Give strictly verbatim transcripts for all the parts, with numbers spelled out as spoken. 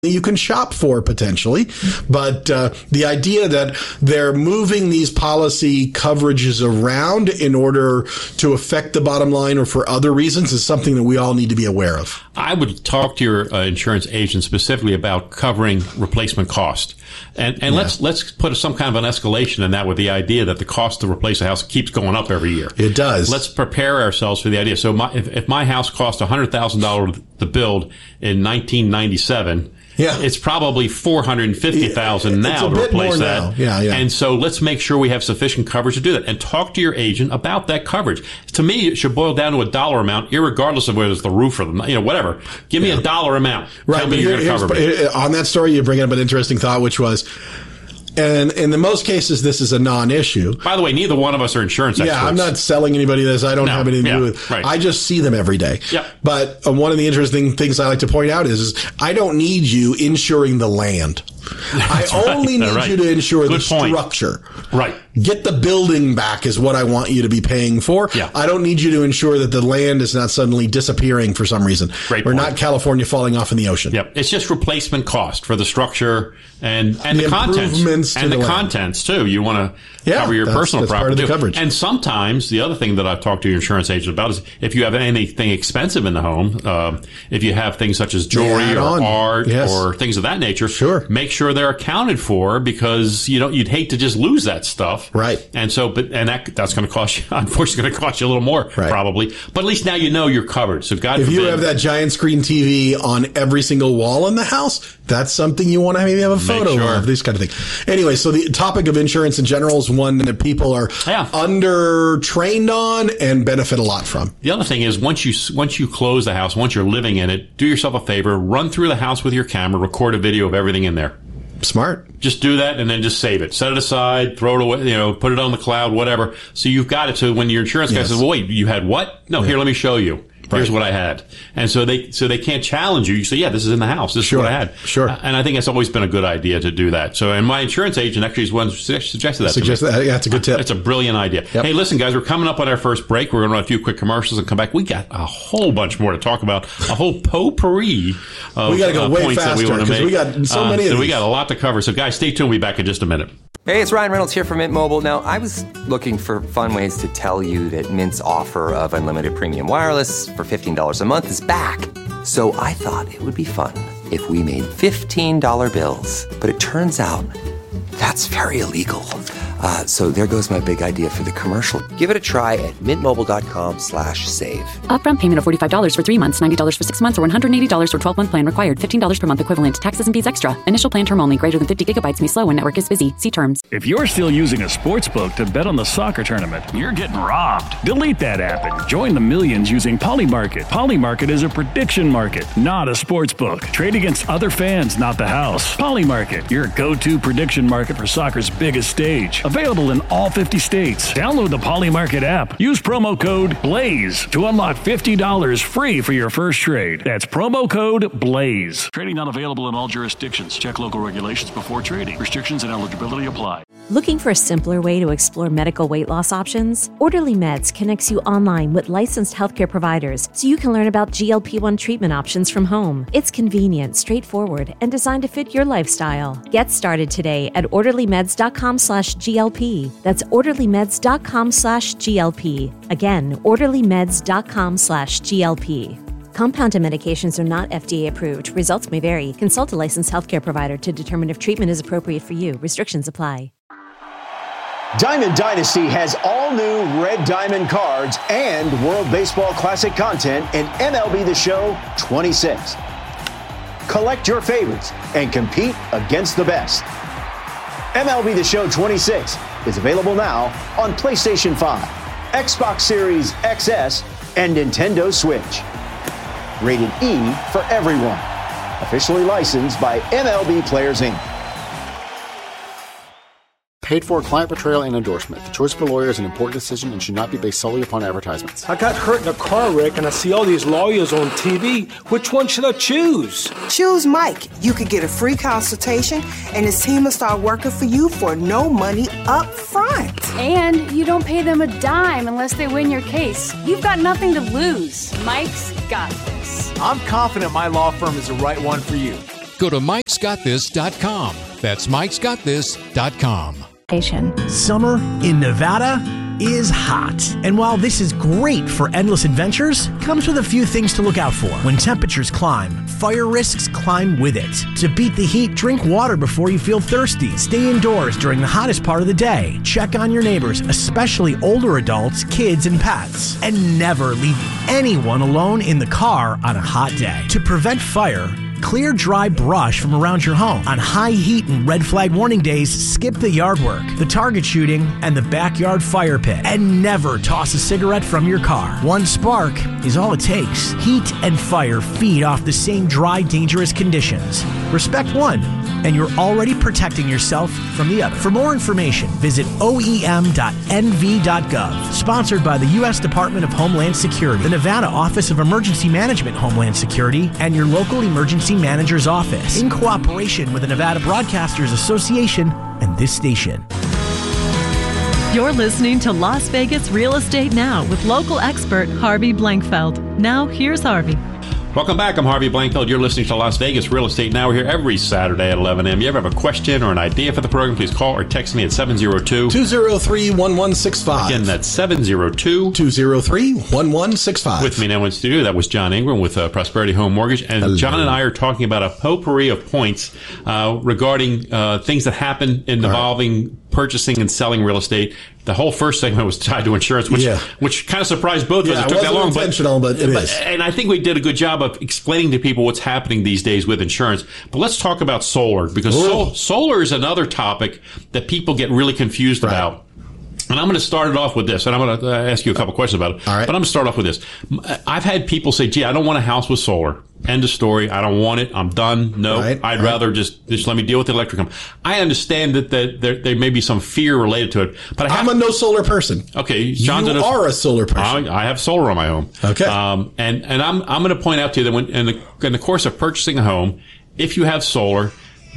you can shop for potentially, but uh, the idea that they're moving these policy coverages around in order to affect the bottom line or for other reasons is something that we all need to be aware of. I would talk to your uh, insurance agent specifically about covering replacement cost. And, and yeah. let's let's put some kind of an escalation in that with the idea that the cost to replace a house keeps going up every year. It does. Let's prepare ourselves for the idea. So my, if, if my house cost one hundred thousand dollars to build in nineteen ninety-seven, yeah. it's probably four hundred fifty thousand dollars now to replace that. Now. Yeah, yeah. And so let's make sure we have sufficient coverage to do that. And talk to your agent about that coverage. To me, it should boil down to a dollar amount, irregardless of whether it's the roof or the, you know, whatever. Give me yeah. a dollar amount. Right. Tell me you're going to cover me. On that story, you bring up an interesting thought, which was, and, and in most cases, this is a non-issue. By the way, neither one of us are insurance experts. Yeah, I'm not selling anybody this. I don't no, have anything yeah, to do with it. Right. I just see them every day. Yep. But uh, one of the interesting things I like to point out is, is I don't need you insuring the land. I only right. need right. you to insure Good the point. structure. Right. Get the building back is what I want you to be paying for. Yeah. I don't need you to ensure that the land is not suddenly disappearing for some reason. Great Or point. not California falling off in the ocean. Yep. It's just replacement cost for the structure and, and the, the contents. And the, the contents, too. You want to yeah, cover your that's, personal that's property. Part of the too. coverage. And sometimes the other thing that I've talked to your insurance agent about is if you have anything expensive in the home, uh, if you have things such as jewelry or on. art yes. or things of that nature, sure. make sure they're accounted for because you know you'd hate to just lose that stuff. Right. And so, but and that that's going to cost you. Unfortunately, going to cost you a little more right. probably. But at least now you know you're covered. So God if forbid, you have that giant screen T V on every single wall in the house, that's something you want to maybe have a photo sure. of. These kind of things. Anyway, so the topic of insurance in general is one that people are yeah. under trained on and benefit a lot from. The other thing is once you once you close the house, once you're living in it, do yourself a favor, run through the house with your camera, record a video of everything in there. Smart. Just do that and then just save it. Set it aside, throw it away, you know, put it on the cloud, whatever. So you've got it. So when your insurance guy yes. says, well, wait, you had what? No, yeah. here, let me show you. Here's right. what I had. And so they so they can't challenge you. You say, yeah, this is in the house. This sure. is what I had. Sure. Uh, and I think it's always been a good idea to do that. So, and my insurance agent actually is one who suggested that Suggested to me. That. Yeah, that's a good tip. It's a brilliant idea. Yep. Hey, listen, guys, we're coming up on our first break. We're going to run a few quick commercials and come back. We got a whole bunch more to talk about. A whole potpourri of we got to go uh, way points faster that we want to make. We got so uh, many of so these. We got a lot to cover. So, guys, stay tuned. We'll be back in just a minute. Hey, it's Ryan Reynolds here from Mint Mobile. Now, I was looking for fun ways to tell you that Mint's offer of unlimited premium wireless for fifteen dollars a month is back. So I thought it would be fun if we made fifteen dollar bills. But it turns out that's very illegal. Uh, so there goes my big idea for the commercial. Give it a try at mintmobile.com slash save. Upfront payment of forty-five dollars for three months, ninety dollars for six months, or one hundred eighty dollars for twelve-month plan required. fifteen dollars per month equivalent. Taxes and fees extra. Initial plan term only. Greater than fifty gigabytes may slow when network is busy. See terms. If you're still using a sports book to bet on the soccer tournament, you're getting robbed. Delete that app and join the millions using Polymarket. Polymarket is a prediction market, not a sports book. Trade against other fans, not the house. Polymarket, your go-to prediction market for soccer's biggest stage. Available in all fifty states. Download the Polymarket app. Use promo code BLAZE to unlock fifty dollars free for your first trade. That's promo code BLAZE. Trading not available in all jurisdictions. Check local regulations before trading. Restrictions and eligibility apply. Looking for a simpler way to explore medical weight loss options? Orderly Meds connects you online with licensed healthcare providers so you can learn about G L P one treatment options from home. It's convenient, straightforward, and designed to fit your lifestyle. Get started today at orderlymeds.com slash GLP. That's orderlymeds.com slash GLP. Again, orderlymeds.com slash GLP. Compounded medications are not F D A approved. Results may vary. Consult a licensed healthcare provider to determine if treatment is appropriate for you. Restrictions apply. Diamond Dynasty has all new Red Diamond cards and World Baseball Classic content in M L B The Show twenty-six. Collect your favorites and compete against the best. M L B The Show twenty-six is available now on PlayStation five, Xbox Series X S, and Nintendo Switch. Rated E for everyone. Officially licensed by M L B Players, Incorporated. Paid for client portrayal and endorsement. The choice of a lawyer is an important decision and should not be based solely upon advertisements. I got hurt in a car wreck and I see all these lawyers on T V. Which one should I choose? Choose Mike. You could get a free consultation and his team will start working for you for no money up front. And you don't pay them a dime unless they win your case. You've got nothing to lose. Mike's got this. I'm confident my law firm is the right one for you. go to mikes got this dot com. That's mikes got this dot com. Summer in Nevada is hot. And while this is great for endless adventures, comes with a few things to look out for. When temperatures climb, fire risks climb with it. To beat the heat, drink water before you feel thirsty. Stay indoors during the hottest part of the day. Check on your neighbors, especially older adults, kids, and pets. And never leave anyone alone in the car on a hot day. To prevent fire, clear dry brush from around your home. On high heat and red flag warning days, skip the yard work, the target shooting, and the backyard fire pit. And never toss a cigarette from your car. One spark is all it takes. Heat and fire feed off the same dry, dangerous conditions. Respect one, and you're already protecting yourself from the other. For more information, visit O E M dot N V dot gov. Sponsored by the U S Department of Homeland Security, the Nevada Office of Emergency Management Homeland Security, and your local emergency manager's office, in cooperation with the Nevada Broadcasters Association and this station. You're listening to Las Vegas Real Estate Now with local expert Harvey Blankfeld. Now, here's Harvey. Welcome back. I'm Harvey Blankfeld. You're listening to Las Vegas Real Estate Now. We're here every Saturday at eleven a.m. You ever have a question or an idea for the program, please call or text me at seven oh two, two oh three, one one six five. Again, that's seven oh two, two oh three, one one six five. With me now in studio, that was John Ingram with uh, Prosperity Home Mortgage. And Hello. John and I are talking about a potpourri of points uh, regarding uh, things that happen in involving right. purchasing and selling real estate. The whole first segment was tied to insurance, which yeah. which kind of surprised both of us. Yeah, it took it that long, intentional, but, but it but, is. And I think we did a good job of explaining to people what's happening these days with insurance. But let's talk about solar, because sol- solar is another topic that people get really confused right. about. And I'm going to start it off with this, and I'm going to ask you a couple questions about it. All right. But I'm going to start off with this. I've had people say, gee, I don't want a house with solar. End of story. I don't want it. I'm done. No, right, I'd right. rather just, just let me deal with the electric company. I understand that, that there, there may be some fear related to it, but I have, I'm a no solar person. Okay. John's you a, are a solar person. I, I have solar on my home. Okay. Um, and, and I'm, I'm going to point out to you that when, in the, in the course of purchasing a home, if you have solar,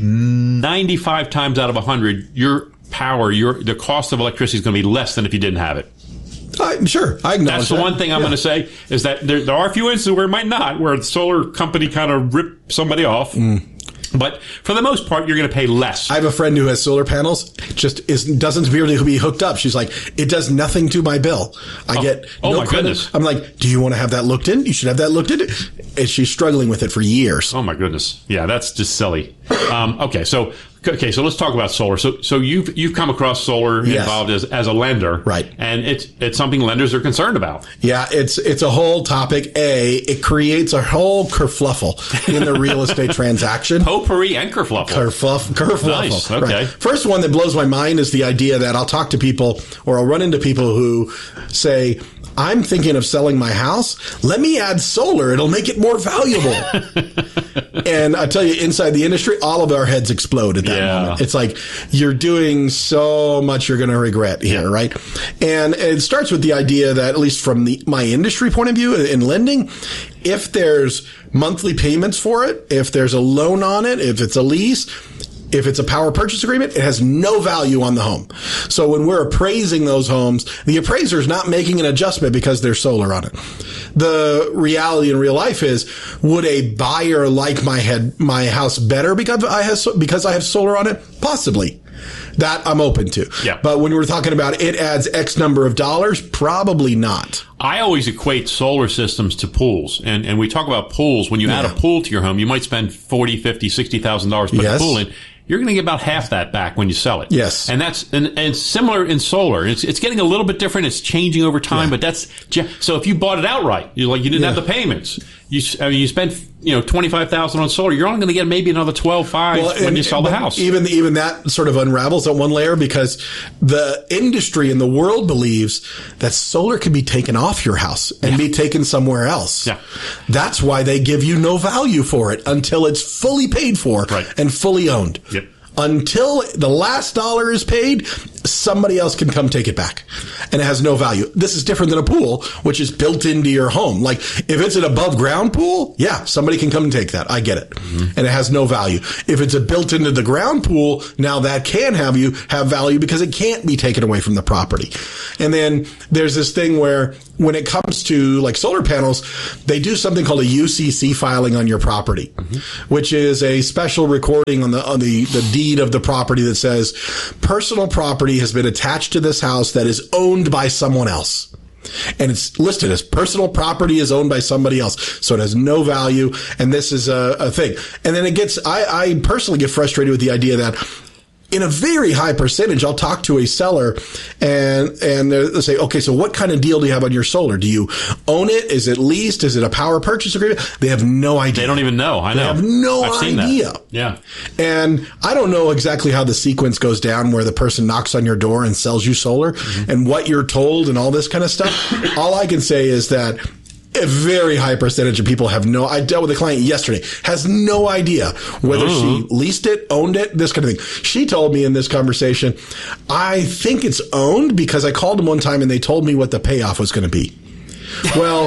ninety-five times out of one hundred, your power, your, the cost of electricity is going to be less than if you didn't have it. I'm sure. I acknowledge That's the that. one thing I'm yeah. going to say is that there, there are a few instances where it might not, where the solar company kind of ripped somebody off. Mm. But for the most part, you're going to pay less. I have a friend who has solar panels. Just is, doesn't appear to be hooked up. She's like, it does nothing to my bill. I oh, get oh no my credit. Goodness. I'm like, do you want to have that looked in? You should have that looked in. And she's struggling with it for years. Oh my goodness. Yeah, that's just silly. Um, okay, so okay, so let's talk about solar. So so you've you've come across solar yes. involved as as a lender, right? And it's it's something lenders are concerned about. Yeah, it's it's a whole topic. A, it creates a whole kerfluffle in the real estate transaction. Potpourri and kerfluffle. Kerfluff, kerfluffle. Nice. Okay. Right. First one that blows my mind is the idea that I'll talk to people or I'll run into people who say, I'm thinking of selling my house. Let me add solar. It'll make it more valuable. And I tell you, inside the industry, all of our heads explode at that yeah. moment. It's like, you're doing so much you're going to regret here, yeah. right? And it starts with the idea that, at least from the, my industry point of view in lending, if there's monthly payments for it, if there's a loan on it, if it's a lease, if it's a power purchase agreement, it has no value on the home. So when we're appraising those homes, the appraiser is not making an adjustment because there's solar on it. The reality in real life is, would a buyer like my head, my house better because I have, because I have solar on it? Possibly. That I'm open to. Yeah. But when we're talking about it adds X number of dollars, probably not. I always equate solar systems to pools. And, and we talk about pools. When you yeah. add a pool to your home, you might spend forty, fifty, sixty thousand dollars putting yes. a pool in. You're going to get about half that back when you sell it. Yes. And that's, and, and it's similar in solar. It's, it's getting a little bit different. It's changing over time, yeah. but that's, so if you bought it outright, you like, you didn't yeah. have the payments. You, I mean, you spent, you know, twenty-five thousand on solar. You're only going to get maybe another twelve, five well, when and, you sell the house. Even, even that sort of unravels at one layer, because the industry and the world believes that solar can be taken off your house and yeah. be taken somewhere else. Yeah. That's why they give you no value for it until it's fully paid for right. and fully owned. Yep. Until the last dollar is paid, somebody else can come take it back. And it has no value. This is different than a pool, which is built into your home. Like, if it's an above ground pool, yeah, somebody can come and take that. I get it. Mm-hmm. And it has no value. If it's a built into the ground pool, now that can have you have value because it can't be taken away from the property. And then there's this thing where when it comes to like solar panels, they do something called a U C C filing on your property, mm-hmm. which is a special recording on the on the, the deed of the property that says personal property has been attached to this house that is owned by someone else. And it's listed as personal property is owned by somebody else. So it has no value. And this is a, a thing. And then it gets, I, I personally get frustrated with the idea that in a very high percentage, I'll talk to a seller and, and they'll say, okay, so what kind of deal do you have on your solar? Do you own it? Is it leased? Is it a power purchase agreement? They have no idea. They don't even know. I know. They have no I've seen idea. That. Yeah. And I don't know exactly how the sequence goes down where the person knocks on your door and sells you solar mm-hmm. and what you're told and all this kind of stuff. All I can say is that a very high percentage of people have no, I dealt with a client yesterday, has no idea whether mm-hmm. she leased it, owned it, this kind of thing. She told me in this conversation, I think it's owned because I called them one time and they told me what the payoff was going to be. Well,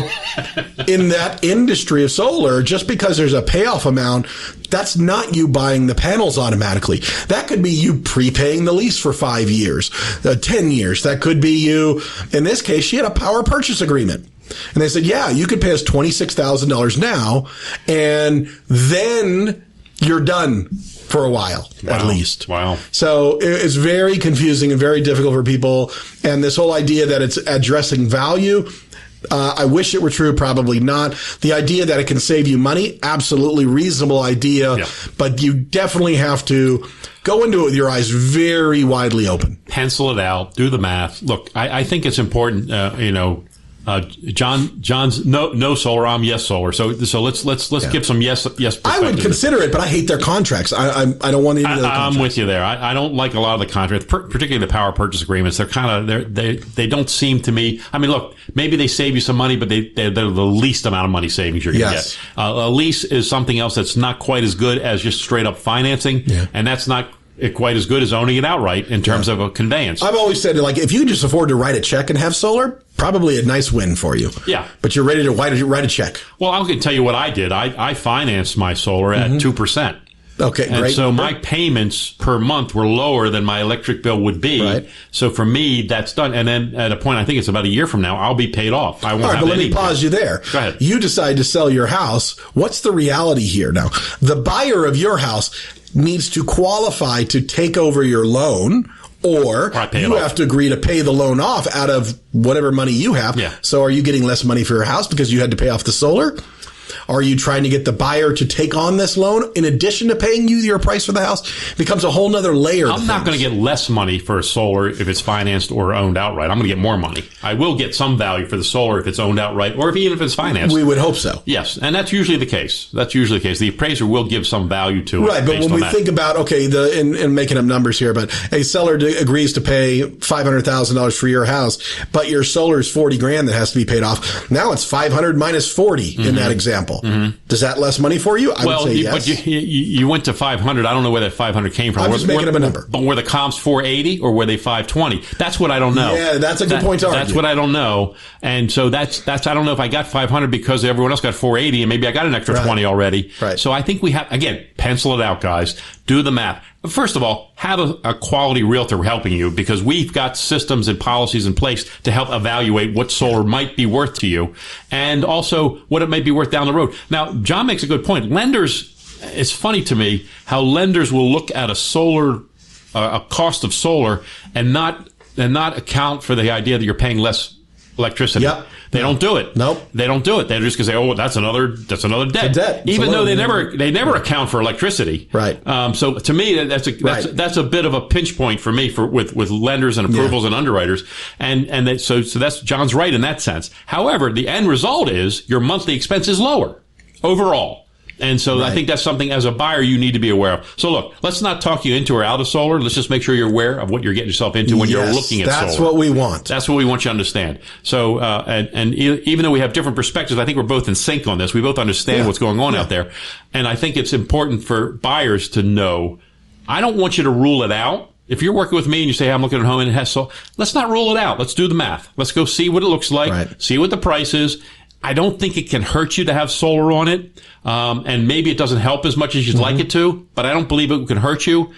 in that industry of solar, just because there's a payoff amount, that's not you buying the panels automatically. That could be you prepaying the lease for five years, uh, ten years. That could be you, in this case, she had a power purchase agreement. And they said, yeah, you could pay us twenty-six thousand dollars now, and then you're done for a while, wow. at least. Wow. So it's very confusing and very difficult for people. And this whole idea that it's addressing value, uh, I wish it were true, probably not. The idea that it can save you money, absolutely reasonable idea, yeah. but you definitely have to go into it with your eyes very widely open. Pencil it out, do the math. Look, I, I think it's important, uh, you know, Uh, John, John's no, no solar. I'm yes solar. So, so let's let's let's yeah. give some yes yes. I would consider it, but I hate their contracts. I I, I don't want any of their contracts. I'm with you there. I, I don't like a lot of the contracts, particularly the power purchase agreements. They're kind of they they they don't seem to me. I mean, look, maybe they save you some money, but they they're, they're the least amount of money savings you're going to yes. get. Uh, a lease is something else that's not quite as good as just straight up financing, yeah. and that's not quite as good as owning it outright in terms yeah. of a conveyance. I've always said, like, if you can just afford to write a check and have solar, probably a nice win for you. Yeah. But you're ready to write a, write a check. Well, I'm going to tell you what I did. I, I financed my solar at mm-hmm. two percent. Okay, and great. so my payments per month were lower than my electric bill would be. Right. So for me, that's done. And then at a point, I think it's about a year from now, I'll be paid off. I won't All right, have but let any me pause you there. Go ahead. You decide to sell your house. What's the reality here now? The buyer of your house needs to qualify to take over your loan, or you have to agree to pay the loan off out of whatever money you have. Yeah. So are you getting less money for your house because you had to pay off the solar? Are you trying to get the buyer to take on this loan in addition to paying you your price for the house? It becomes a whole nother layer. I'm not going to get less money for a solar if it's financed or owned outright. I'm going to get more money. I will get some value for the solar if it's owned outright or if, even if it's financed. We would hope so. Yes, and that's usually the case. That's usually the case. The appraiser will give some value to it. Right, but when we that. think about, okay, the in, in making up numbers here, but a seller d- agrees to pay five hundred thousand dollars for your house, but your solar is forty grand that has to be paid off. Now it's five hundred minus forty mm-hmm. in that example. Mm-hmm. Does that less money for you? I well, would say you, yes. but you, you, you went to five hundred. I don't know where that five hundred came from. I'm were, just making were, up a number. But were the comps four eighty or were they five twenty? That's what I don't know. Yeah, that's a good that, point to argue. That's what I don't know. And so that's, that's, I don't know if I got five hundred because everyone else got four eighty and maybe I got an extra right. twenty already. Right. So I think we have, again, pencil it out, guys. Do the math. First of all, have a, a quality realtor helping you because we've got systems and policies in place to help evaluate what solar might be worth to you and also what it might be worth down the road. Now, John makes a good point. Lenders, it's funny to me how lenders will look at a solar, uh, a cost of solar and not, and not account for the idea that you're paying less electricity. Yep. They don't do it. Nope. They don't do it. They're just going to say, "Oh, that's another, that's another debt." It's a debt. It's Even a though they loan. never, they never account for electricity. Right. Um, so to me, that's a, that's, Right. that's a bit of a pinch point for me for, with, with lenders and approvals Yeah. and underwriters. And, and they, so, so that's, John's right in that sense. However, the end result is your monthly expense is lower overall. And so Right. I think that's something as a buyer you need to be aware of. So look, let's not talk you into or out of solar. Let's just make sure you're aware of what you're getting yourself into when Yes, you're looking at that's solar. what we want. That's what we want you to understand. So, uh, and, and e- even though we have different perspectives, I think we're both in sync on this. We both understand Yeah. what's going on Yeah. out there. And I think it's important for buyers to know, I don't want you to rule it out. If you're working with me and you say, hey, I'm looking at a home and it has so, let's not rule it out. Let's do the math. Let's go see what it looks like, Right. see what the price is. I don't think it can hurt you to have solar on it. Um, and maybe it doesn't help as much as you'd Mm-hmm. like it to, but I don't believe it can hurt you.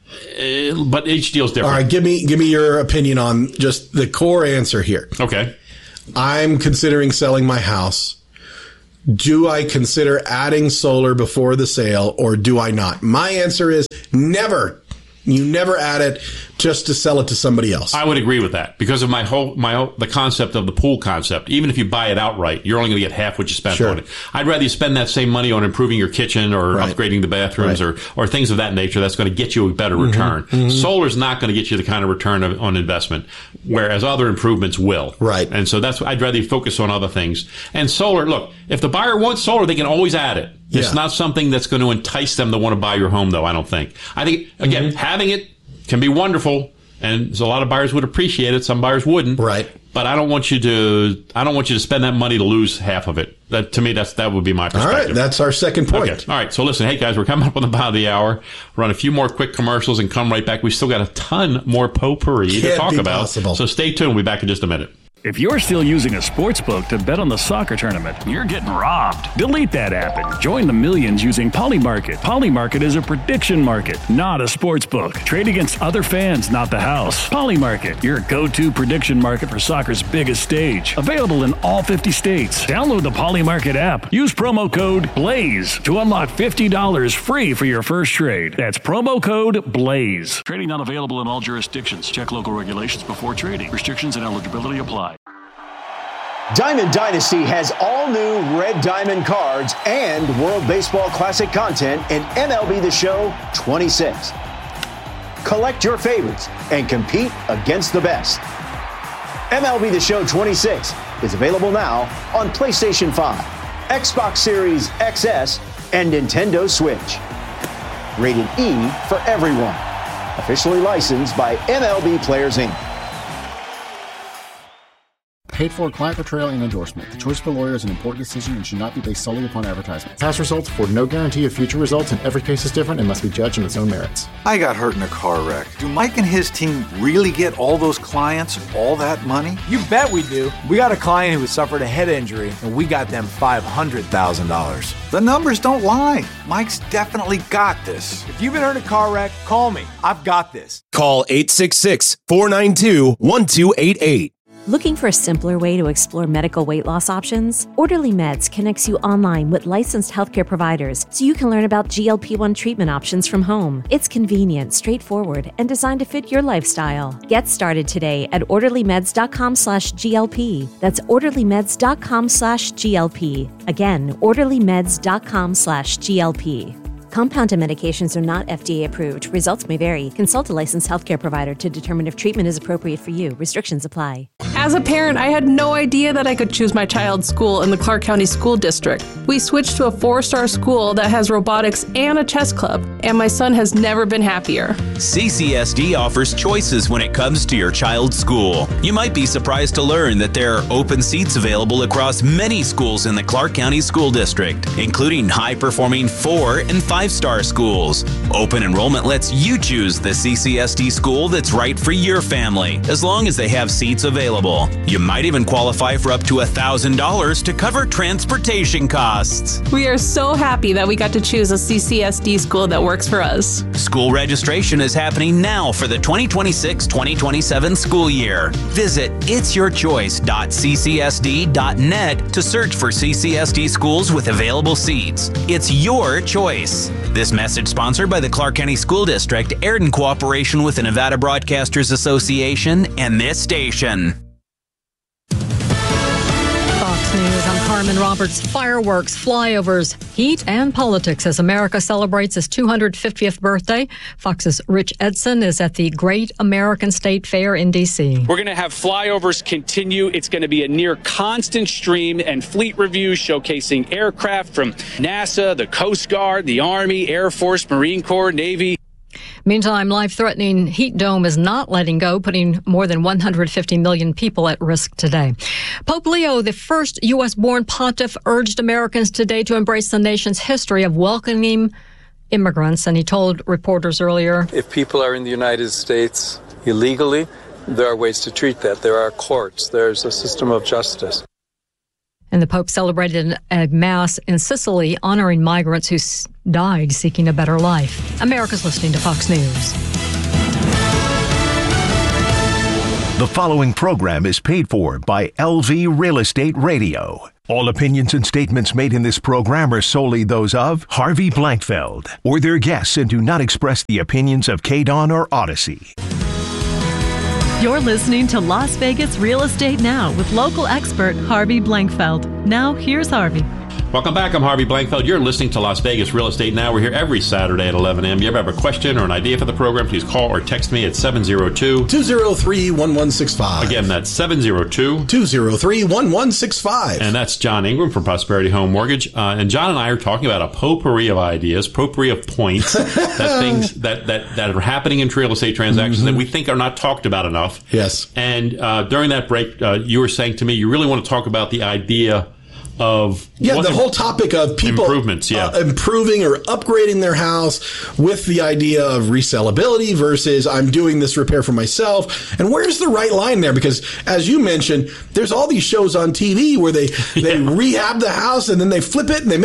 Uh, but each deal's different. All right, give me give me your opinion on just the core answer here. Okay. I'm considering selling my house. Do I consider adding solar before the sale, or do I not? My answer is never. You never add it just to sell it to somebody else. I would agree with that because of my whole, my whole, the concept of the pool concept. Even if you buy it outright, you're only going to get half what you spent Sure. on it. I'd rather you spend that same money on improving your kitchen or Right. upgrading the bathrooms Right. or, or things of that nature. That's going to get you a better return. Mm-hmm. Solar's not going to get you the kind of return of, on investment, whereas other improvements will. Right. And so that's, I'd rather you focus on other things. And solar, look, if the buyer wants solar, they can always add it. It's Yeah. not something that's going to entice them to want to buy your home, though, I don't think. I think, again, Mm-hmm. having it can be wonderful, and a lot of buyers would appreciate it. Some buyers wouldn't. Right. But I don't want you to. I don't want you to spend that money to lose half of it. That to me, that's that would be my All perspective. right, that's our second point. Okay. All right. So listen, hey guys, we're coming up on the bottom of the hour. Run a few more quick commercials and come right back. We still got a ton more potpourri to Can't talk be about. possible. So stay tuned. We'll be back in just a minute. If you're still using a sportsbook to bet on the soccer tournament, you're getting robbed. Delete that app and join the millions using Polymarket. Polymarket is a prediction market, not a sportsbook. Trade against other fans, not the house. Polymarket, your go-to prediction market for soccer's biggest stage. Available in all fifty states. Download the Polymarket app. Use promo code BLAZE to unlock fifty dollars free for your first trade. That's promo code BLAZE. Trading not available in all jurisdictions. Check local regulations before trading. Restrictions and eligibility apply. Diamond Dynasty has all new Red Diamond cards and World Baseball Classic content in M L B The Show twenty-six. Collect your favorites and compete against the best. M L B The Show twenty-six is available now on PlayStation five, Xbox Series X S, and Nintendo Switch. Rated E for everyone. Officially licensed by M L B Players Incorporated. Paid for client portrayal and endorsement. The choice of a lawyer is an important decision and should not be based solely upon advertisement. Past results afford no guarantee of future results, and every case is different and must be judged on its own merits. I got hurt in a car wreck. Do Mike and his team really get all those clients all that money? You bet we do. We got a client who has suffered a head injury, and we got them five hundred thousand dollars. The numbers don't lie. Mike's definitely got this. If you've been hurt in a car wreck, call me. I've got this. Call eight six six, four nine two, one two eight eight. Looking for a simpler way to explore medical weight loss options? Orderly Meds connects you online with licensed healthcare providers so you can learn about G L P one treatment options from home. It's convenient, straightforward, and designed to fit your lifestyle. Get started today at orderlymeds.com slash GLP. That's orderlymeds.com slash GLP. Again, orderlymeds.com slash GLP. Compounded medications are not F D A approved. Results may vary. Consult a licensed healthcare provider to determine if treatment is appropriate for you. Restrictions apply. As a parent, I had no idea that I could choose my child's school in the Clark County School District. We switched to a four-star school that has robotics and a chess club, and my son has never been happier. C C S D offers choices when it comes to your child's school. You might be surprised to learn that there are open seats available across many schools in the Clark County School District, including high-performing four and five Five-star schools. Open enrollment lets you choose the C C S D school that's right for your family, as long as they have seats available. You might even qualify for up to one thousand dollars to cover transportation costs. We are so happy that we got to choose a C C S D school that works for us. School registration is happening now for the twenty twenty-six twenty twenty-seven school year. Visit its your choice dot c c s d dot net to search for C C S D schools with available seats. It's your choice. This message sponsored by the Clark County School District, aired in cooperation with the Nevada Broadcasters Association and this station. Fox News, I'm Carmen Roberts. Fireworks, flyovers, heat, and politics as America celebrates its two hundred fiftieth birthday. Fox's Rich Edson is at the Great American State Fair in D C. We're going to have flyovers continue. It's going to be a near constant stream and fleet reviews showcasing aircraft from NASA, the Coast Guard, the Army, Air Force, Marine Corps, Navy. Meantime, life-threatening heat dome is not letting go, putting more than one hundred fifty million people at risk today. Pope Leo, the first U S-born pontiff, urged Americans today to embrace the nation's history of welcoming immigrants, and he told reporters earlier, if people are in the United States illegally, there are ways to treat that. There are courts. There's a system of justice. And the Pope celebrated a mass in Sicily honoring migrants who died seeking a better life. America's listening to Fox News. The following program is paid for by L V Real Estate Radio. All opinions and statements made in this program are solely those of Harvey Blankfeld or their guests and do not express the opinions of K D O N or Odyssey. You're listening to Las Vegas Real Estate Now with local expert Harvey Blankfeld. Now, here's Harvey. Welcome back. I'm Harvey Blankfeld. You're listening to Las Vegas Real Estate Now. We're here every Saturday at eleven a.m. You ever have a question or an idea for the program, please call or text me at seven oh two, two oh three, one one six five. Again, that's seven oh two, two oh three, one one six five. And that's John Ingram from Prosperity Home Mortgage. Uh, and John and I are talking about a potpourri of ideas, potpourri of points, that things that, that, that are happening in real estate transactions mm-hmm. that we think are not talked about enough. Yes. And uh, during that break, uh, you were saying to me, you really want to talk about the idea of yeah, the whole topic of people improvements, yeah. uh, improving or upgrading their house with the idea of resellability versus I'm doing this repair for myself. And where's the right line there? Because as you mentioned, there's all these shows on T V where they, they yeah. rehab the house and then they flip it and they make